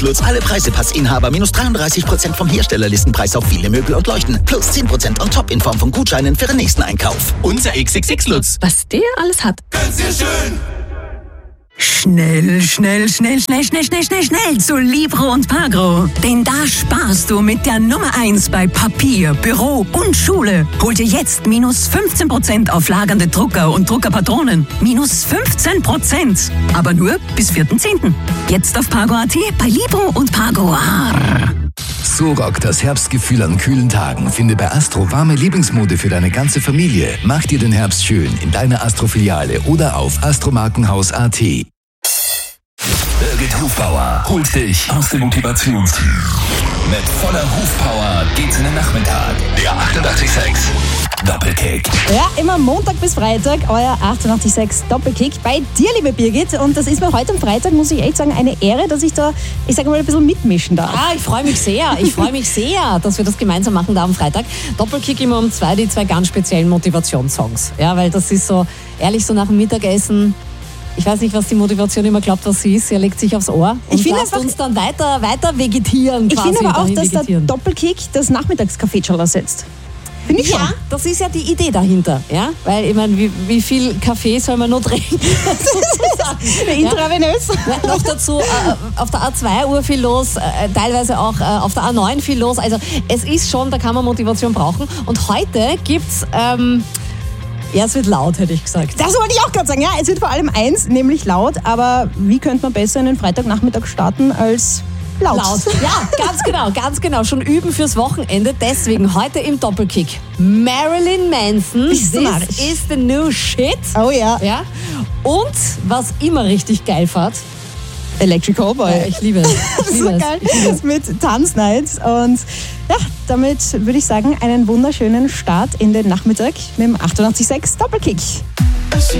Lutz, alle Preisepassinhaber minus 33% vom Herstellerlistenpreis auf viele Möbel und Leuchten. Plus 10% on top in Form von Gutscheinen für den nächsten Einkauf. Unser XXX Lutz. Was der alles hat. Ganz sehr schön. Schnell zu Libro und Pagro. Denn da sparst du mit der Nummer 1 bei Papier, Büro und Schule. Hol dir jetzt minus 15% auf lagernde Drucker und Druckerpatronen. Minus 15%. Aber nur bis 4.10. Jetzt auf Pagro.at bei Libro und Pagro. So rockt das Herbstgefühl an kühlen Tagen. Finde bei Astro warme Lieblingsmode für deine ganze Familie. Mach dir den Herbst schön in deiner Astro-Filiale oder auf astromarkenhaus.at. Birgit Hufbauer holt dich aus dem Motivationstief. Mit voller Hufpower geht's in den Nachmittag. Der 88.6 Doppelkick. Ja, immer Montag bis Freitag, euer 88.6 Doppelkick bei dir, liebe Birgit. Und das ist mir heute am Freitag, muss ich echt sagen, eine Ehre, dass ich da, ich sage mal, ein bisschen mitmischen darf. Ah, ich freue mich sehr. Dass wir das gemeinsam machen da am Freitag. Doppelkick immer um 2, die 2 ganz speziellen Motivationssongs. Ja, weil das ist so, ehrlich, so nach dem Mittagessen. Ich weiß nicht, was die Motivation immer glaubt, was sie ist. Er legt sich aufs Ohr und lässt uns dann weiter vegetieren. Ich finde aber auch, dass der Doppelkick das Nachmittagskaffee-Schal ersetzt. Finde ich schon. Ja, das ist ja die Idee dahinter. Ja? Weil, ich meine, wie viel Kaffee soll man noch trinken? Intravenös. Ja, noch dazu auf der A2 viel los, teilweise auch auf der A9 viel los. Also es ist schon, da kann man Motivation brauchen. Und heute gibt's... ja, es wird laut, hätte ich gesagt. Das wollte ich auch gerade sagen. Ja, es wird vor allem eins, nämlich laut. Aber wie könnte man besser in den Freitagnachmittag starten als laut? Ja, ganz genau. Schon üben fürs Wochenende. Deswegen heute im Doppelkick. Marilyn Manson. This is the new shit. Oh ja. Und was immer richtig geil fährt. Electric Cowboy. Ja, ich liebe es. So geil. Mit Tanznights. Und ja, damit würde ich sagen, einen wunderschönen Start in den Nachmittag mit dem 88.6 Doppelkick.